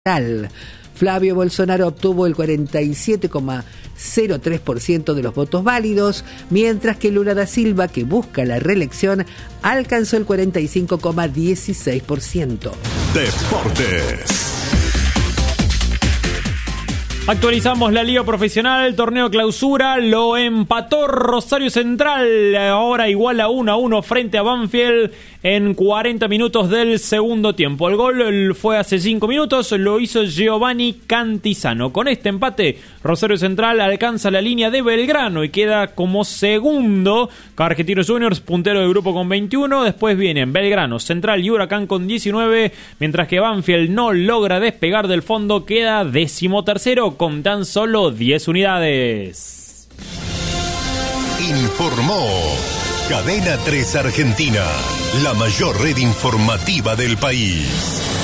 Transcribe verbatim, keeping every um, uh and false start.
Flavio Bolsonaro obtuvo el cuarenta y siete coma cero tres por ciento de los votos válidos, mientras que Lula da Silva, que busca la reelección, alcanzó el cuarenta y cinco coma dieciséis por ciento. Deportes. Actualizamos la Liga Profesional, torneo clausura, lo empató Rosario Central, ahora igual a uno a uno frente a Banfield en cuarenta minutos del segundo tiempo. El gol fue hace cinco minutos, lo hizo Giovanni Cantizano. Con este empate, Rosario Central alcanza la línea de Belgrano y queda como segundo. Argentinos Juniors, puntero del grupo con veintiuno, después vienen Belgrano, Central y Huracán con diecinueve, mientras que Banfield no logra despegar del fondo, queda decimotercero con tan solo diez unidades. Informó Cadena tres Argentina, la mayor red informativa del país.